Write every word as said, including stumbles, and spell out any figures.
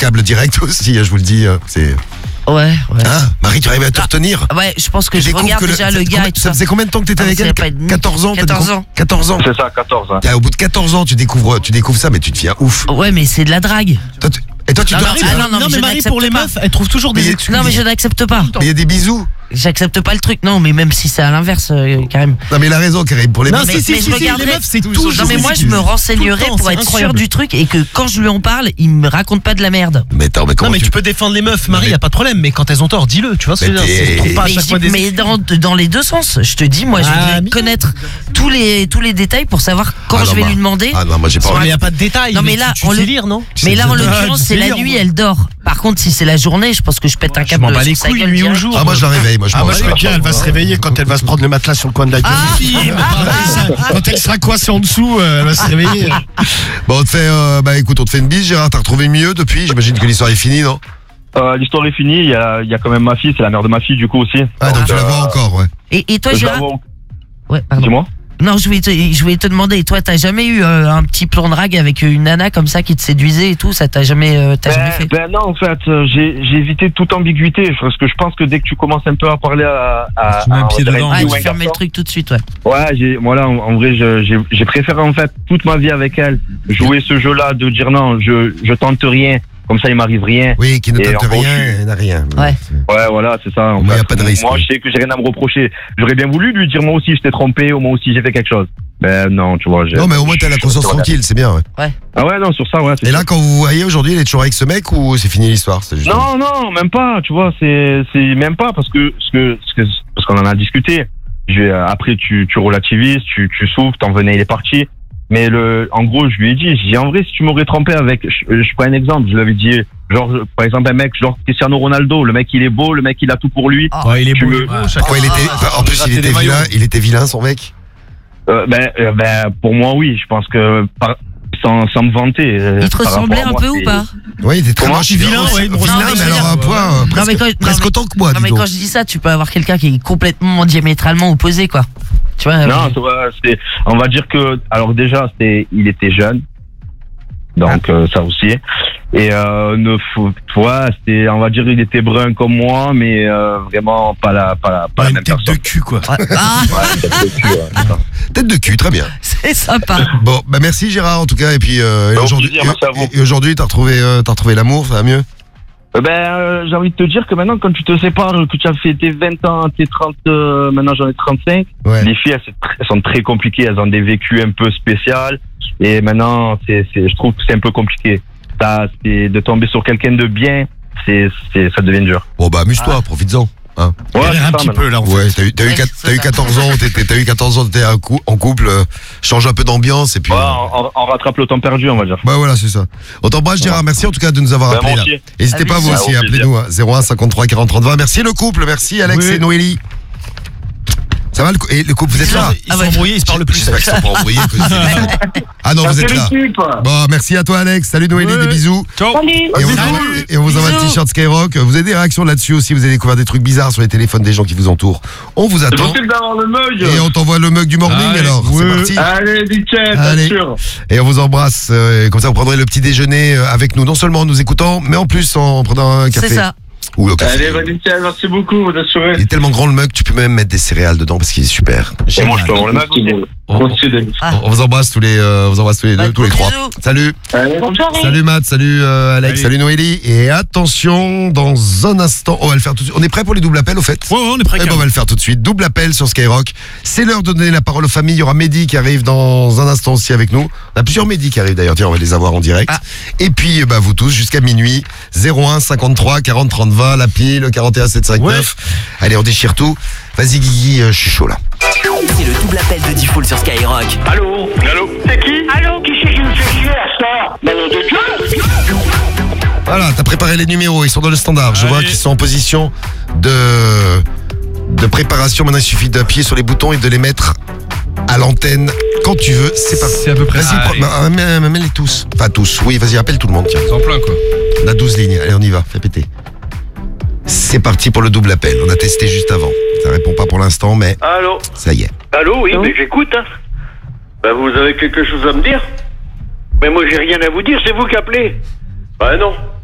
câble direct aussi, je vous le dis. C'est... Ouais, ouais. Hein, Marie, tu arrives à te retenir? Ouais, je pense que tu je regarde que déjà le, le gars combien, et tout ça. Ça faisait combien de temps que t'étais ah, avec elle? quatorze ans? quatorze ans. quatorze ans. C'est ça, quatorze ans. Au bout de quatorze ans, tu découvres, tu découvres ça, mais tu deviens ouf. Ouais, mais c'est de la drague. Toi, tu... Et toi, tu non, dois... non, ah, non, non, non, mais, mais Marie, pour les pas. meufs, elle trouve toujours des excuses. Non, mais je n'accepte pas. Mais il y a des bisous. J'accepte pas le truc. Non, mais même si c'est à l'inverse, euh, Karim. Non, mais il a raison, Karim. Pour les non, meufs, mais, si, mais si, je si, les meufs, c'est toujours. Non, mais moi, je me renseignerai pour être sûr du truc et que quand je lui en parle, il me raconte pas de la merde. Mais attends, mais comment Non, mais tu... tu peux défendre les meufs, Marie, y a pas de problème. Mais quand elles ont tort, dis-le. Tu vois ce que je veux dire? C'est pas à chaque fois des. Mais dans, dans les deux sens. Je te dis, moi, je ah, voudrais connaître tous les, tous les détails pour savoir quand ah, je non, vais bah. lui demander. Ah non, moi, j'ai pas envie. Mais y a pas de détails. Non, mais là, tu, tu on le lire, non? Mais là, en Ah, l'occurrence, c'est la nuit, elle dort. Par contre, si c'est la journée, je pense que je pète un câble. Je m'en bats les couilles, nuit ou jour. Ah, moi, je la réveille. Moi, je Ah, moi, je m'en veux bien, elle va se réveiller quand elle va se prendre le matelas sur le coin de la gueule. Ah, Si, mais pareil, Quand elle sera coincée en dessous, euh, elle va se réveiller. Bon, on te fait, euh, bah écoute, on te fait une bise, Gérard. T'as retrouvé mieux depuis? J'imagine que l'histoire est finie, non? Euh, l'histoire est finie, il y a, il y a quand même ma fille, c'est la mère de ma fille du coup aussi. Ah, donc, donc tu la euh, vois encore, ouais. Et, et toi, je Gérard? la vois- Ouais, pardon. Dis-moi. Non, je voulais te, je voulais te demander, toi, t'as jamais eu euh, un petit plan de drague avec une nana comme ça qui te séduisait et tout? Ça t'a jamais, euh, t'as Ben, jamais fait? ben non, en fait, euh, j'ai j'ai évité toute ambiguïté parce que je pense que dès que tu commences un peu à parler à, à, Tu mets un à- pied à- dedans. à- Ah, ou tu un fermais le garçon. truc tout de suite, ouais. Ouais, j'ai, voilà, en, en vrai, je- j'ai j'ai préféré en fait toute ma vie avec elle jouer ce jeu-là de dire non, je je tente rien, comme ça il m'arrive rien. Oui, qui ne Et tente en gros, rien, je suis- elle n'a rien. Ouais. Ouais, voilà, c'est ça. En Moi, fait. y a pas de risque. Moi, je sais que j'ai rien à me reprocher. J'aurais bien voulu lui dire moi aussi je t'ai trompé ou moi aussi j'ai fait quelque chose. Ben non, tu vois. j'ai- Non, mais au moins, t'as la je- conscience je- tranquille, c'est bien, ouais. Ah ouais, non, sur ça, ouais. c'est Et sûr. là, quand vous voyez aujourd'hui, il est toujours avec ce mec ou c'est fini l'histoire? C'est juste... Non, non, même pas, tu vois, c'est, c'est même pas parce que, parce que, parce que- parce qu'on en a discuté. Je vais, euh, après, tu, tu relativises, tu, tu souffles, t'en venais, il est parti. Mais le, en gros, je lui ai dit, j'ai dit, en vrai, si tu m'aurais trompé avec, je, je prends un exemple, je lui avais dit, genre, par exemple, un mec, genre Cristiano Ronaldo, le mec, il est beau, le mec, il a tout pour lui. Ah. Ouais, il est Tu beau. me- il est beau, Ah, chacun- quoi, il était... Ah, En plus, rater il était des maillots. vilain, il était vilain, son mec. Euh, ben, euh, ben, pour moi, oui, je pense que, par, sans, sans me vanter. euh, Il te par ressemblait rapport à un moi, peu ou c'est- pas? Oui, il était très Comment moche. vilain, ouais, une grosse- vilain, Non, mais mais je veux alors dire- un point, euh, Non, presque, mais quand, non, presque mais- autant que moi, Non, dis mais donc. quand je dis ça, tu peux avoir quelqu'un qui est complètement diamétralement opposé, quoi. Tu vois? Non, euh, tu vois, c'est, on va dire que, alors déjà, c'était, il était jeune. Donc, euh, ça aussi. Et, euh, ne faut, tu vois, c'était, on va dire, il était brun comme moi, mais, euh, vraiment pas la, pas la, pas Ah, la une même tête personne. de cul, quoi. Ah, Ouais, tête de cul, ouais, c'est ça. Tête de cul, très bien. c'est sympa. Bon, bah merci Gérard en tout cas. Et puis euh, et Bah, au aujourd'hui, plaisir, merci à vous. et- et aujourd'hui, t'as retrouvé, euh, t'as retrouvé l'amour, ça va mieux? Euh, Ben, euh, j'ai envie de te dire que maintenant, quand tu te sépares, que tu as fait tes vingt ans, tes trente, euh, maintenant j'en ai trente-cinq, Ouais. les filles, elles, c'est tr- elles sont très compliquées, elles ont des vécus un peu spéciaux, et maintenant, c'est, c'est, je trouve que c'est un peu compliqué. Ça, c'est de tomber sur quelqu'un de bien, c'est, c'est, ça devient dur. Bon bah amuse-toi, profites-en. Hein. Ouais, Elle a c'est un ça, petit maintenant. peu, là, en fait. Ouais, t'as eu, t'as eu, Ouais, quat- c'est t'as eu ça. quatorze ans, t'étais, t'as eu quatorze ans, t'étais en cou- en couple, euh, change un peu d'ambiance et puis. Ouais, euh, on, on rattrape le temps perdu, on va dire. Bah voilà, c'est ça. On t'embrasse Gérard, merci en tout cas de nous avoir Ben, appelés moi là. aussi. N'hésitez pas vous Ah, aussi, au appelez-nous à zéro un cinquante-trois quarante trente vingt. Merci le couple, merci Alex Oui. et Noélie. Ça va le, cou- et le couple, vous êtes là? Ils sont embrouillés, ils se parlent plus. J'espère qu'ils sont pas embrouillés. que- Ah non, vous êtes là. Bon, merci à toi Alex, salut Noélie, Ouais. des bisous. Ciao. Et on, vous envoie, et on vous envoie le Bisous. t-shirt Skyrock. Vous avez des réactions là-dessus aussi, vous avez découvert des trucs bizarres sur les téléphones des gens qui vous entourent. On vous attend. d'avoir le mug. Et on t'envoie le mug du morning Allez, alors, c'est ouais. parti. Allez, nickel, Allez. bien sûr. Et on vous embrasse, euh, et comme ça vous prendrez le petit déjeuner euh, avec nous, non seulement en nous écoutant, mais en plus en prenant un café. C'est ça. Ou au café. Allez, bah, nickel, merci beaucoup, vous assurez. Il est tellement grand le mug, tu peux même mettre des céréales dedans parce qu'il est super. Et moi, je peux avoir le mag aussi. Trop stylé. Ah. On vous embrasse tous les, euh, on vous embrasse tous les deux, Bah, tous les gros trois. bisous. Salut. Allez, Salut Matt, salut euh, Alex, Salut. salut Noélie. Et attention, dans un instant, on va le faire tout de suite. On est prêt pour les doubles appels au fait? Ouais, ouais, on est prêt. Eh ben, on va le faire tout de suite. Double appel sur Skyrock. C'est l'heure de donner la parole aux familles. Il y aura Mehdi qui arrive dans un instant aussi avec nous. On a plusieurs Mehdi qui arrivent d'ailleurs. Tiens, on va les avoir en direct. Ah. Et puis, bah, vous tous, jusqu'à minuit. zéro un cinquante-trois quarante trente vingt, l'appli, le quarante et un sept cent cinquante-neuf. Allez, on déchire tout. Vas-y, Guigui, euh, je suis chaud là. C'est le double appel de Diffoul sur Skyrock. Allô Allô C'est qui Allô Qui c'est qui me fait chier à ça Mais non, de Dieu Voilà, t'as préparé les numéros. Ils sont dans le standard. Je Allez. vois qu'ils sont en position de, de préparation. Maintenant, il suffit d'appuyer sur les boutons et de les mettre à l'antenne quand tu veux. C'est pas. C'est à peu près Vas-y, ça. pro- bah, mets- mets- mets-les tous. Enfin, tous. Oui, vas-y, appelle tout le monde. Tiens. C'est en plein quoi. On a douze lignes. Allez, on y va. Fais péter. C'est parti pour le double appel. On a testé juste avant. Ça répond pas pour l'instant, mais Allô ça y est. Allô, oui, mais j'écoute, hein. Ben, vous avez quelque chose à me dire? Mais moi, j'ai rien à vous dire, c'est vous qui appelez. Ben non.